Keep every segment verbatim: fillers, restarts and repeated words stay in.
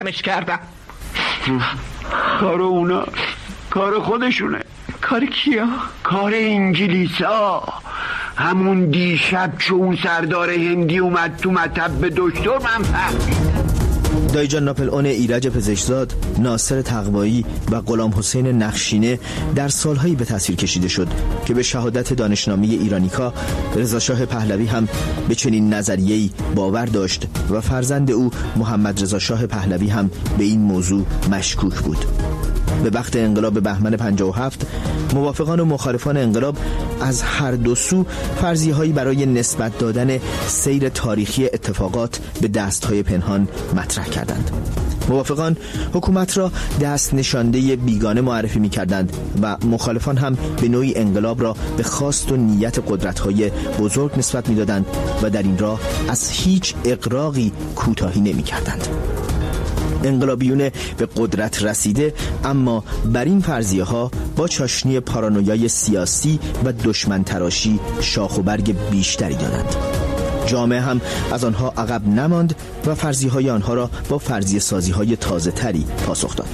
مش کردم. کار اونا، کار خودشونه. کار کیا؟ کار انگلیسا. همون دیشب چون اون سردار هندی اومد تو مطب به دکتر من فهمیدم. دایجان ناپلئون ایرج پزشکزاد، ناصر تقوایی و غلام حسین نخشینه در سالهایی به تصویر کشیده شد که به شهادت دانشنامه ایرانیکا رضا شاه پهلوی هم به چنین نظریه‌ای باور داشت و فرزند او محمد رضا شاه پهلوی هم به این موضوع مشکوک بود. به وقت انقلاب بهمن پنجاه و هفت موافقان و مخالفان انقلاب از هر دو سو فرضیه‌هایی برای نسبت دادن سیر تاریخی اتفاقات به دست‌های پنهان مطرح کردند. موافقان حکومت را دست نشانده بیگانه معرفی می‌کردند و مخالفان هم به نوعی انقلاب را به خواست و نیت قدرت‌های بزرگ نسبت می‌دادند و در این راه از هیچ اغراقی کوتاهی نمی‌کردند. انقلابیون به قدرت رسیده اما بر این فرضیه ها با چاشنی پارانویای سیاسی و دشمن تراشی شاخ و برگ بیشتری دادند. جامعه هم از آنها عقب نماند و فرضیه های آنها را با فرضیه سازی های تازه تری پاسخ داد.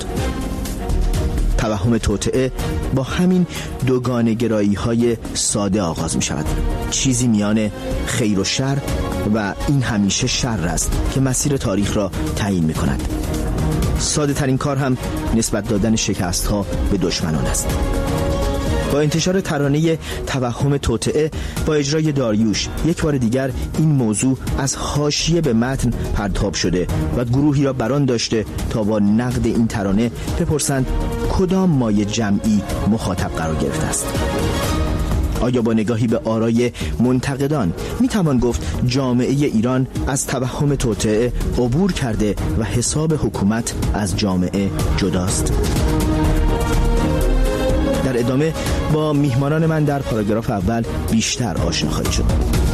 توهم توطئه با همین دوگانه گرایی های ساده آغاز می شود. چیزی میان خیر و شر و این همیشه شر است که مسیر تاریخ را تعیین می کند. ساده ترین کار هم نسبت دادن شکست ها به دشمنان است. با انتشار ترانه توهم توطئه با اجرای داریوش یک بار دیگر این موضوع از حاشیه به متن پرتاب شده و گروهی را بران داشته تا با نقد این ترانه بپرسند کدام مایه جمعی مخاطب قرار گرفته است. آیا با نگاهی به آرای منتقدان میتوان گفت جامعه ایران از توهم توطئه عبور کرده و حساب حکومت از جامعه جداست؟ در ادامه با میهمانان من در پاراگراف اول بیشتر آشنا خواهید شد.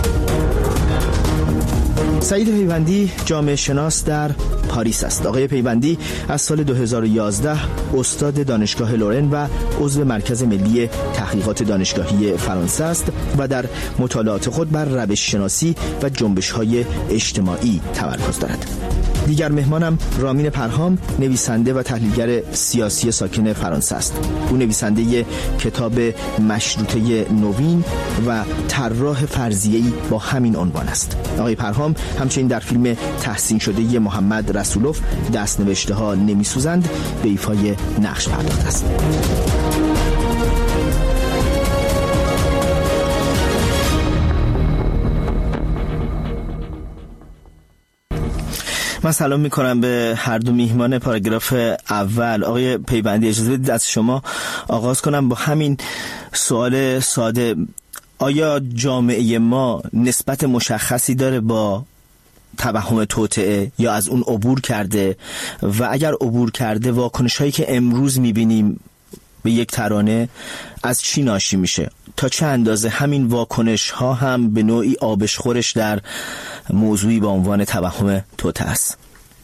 سعید پیوندی جامعه شناس در پاریس است. آقای پیوندی از سال دو هزار و یازده استاد دانشگاه لورن و عضو مرکز ملی تحقیقات دانشگاهی فرانسه است و در مطالعات خود بر روش شناسی و جنبش‌های اجتماعی تمرکز دارد. دیگر مهمانم رامین پرهام، نویسنده و تحلیلگر سیاسی ساکن فرانسه است. او نویسنده کتاب مشروطه نوین و طراح فرضیه‌ای با همین عنوان است. آقای پرهام همچنین در فیلم تحسین شده محمد رسولوف دست‌نوشته ها نمی‌سوزند به ایفای نقش پرداخته است. من سلام میکنم به هر دو میهمان پاراگراف اول. آقای پیوندی اجازه بدید از شما آغاز کنم با همین سوال ساده. آیا جامعه ما نسبت مشخصی داره با توهم توطئه یا از اون عبور کرده و اگر عبور کرده واکنش هایی که امروز میبینیم به یک ترانه از چی ناشی میشه؟ تا چه اندازه همین واکنش ها هم به نوعی آبشخورش در موضوعی با عنوان توهم توطئه است؟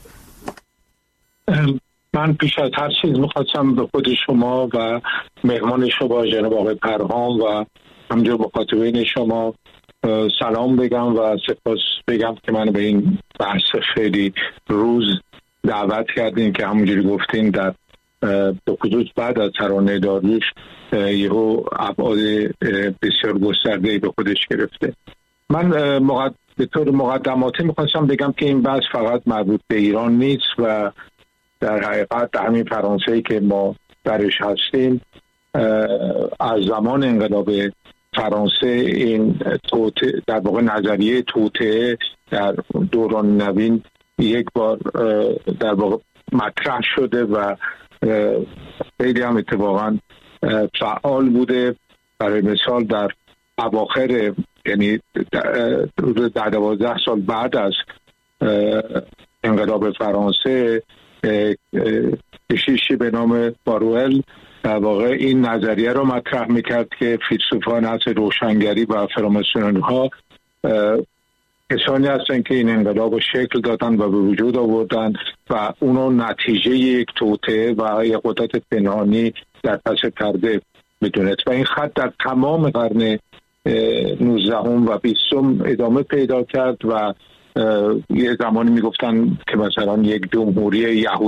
من پیش از هر چیز میخواستم به خود شما و مهمان شما جناب آقای پرهام و همجور مخاطبین شما سلام بگم و سپاس بگم که من به این بحث خیلی روز دعوت کردین که همونجوری گفتین در به خصوص بعد از ترانه داریوش یهو ابعاد بسیار گسترده‌ای به خودش گرفته. من مقد... به طور مقدماتی میخواستم بگم که این بحث فقط مربوط به ایران نیست و در حقیقت همین فرانسه‌ای که ما درش هستیم از زمان انقلاب فرانسه این توطئه در واقع نظریه توطئه در دوران نوین یک بار در واقع مطرح شده و خیلی هم اتفاقا فعال بوده. برای مثال در اواخر یعنی در دوازده سال بعد از انقلاب فرانسه کشیشی به نام باروئل در واقع این نظریه رو مطرح میکرد که فیلسوفان اصل روشنگری و فراماسونری ها کسانی هستند که این انقلاب رو شکل دادن و به وجود آوردن و اونو نتیجه یک توطئه و یک قدرت پنهانی در پس پرده میدونست و این خط در تمام قرن نوزدهم و بیستم ادامه پیدا کرد و یه زمانی میگفتن که مثلا یک جمهوری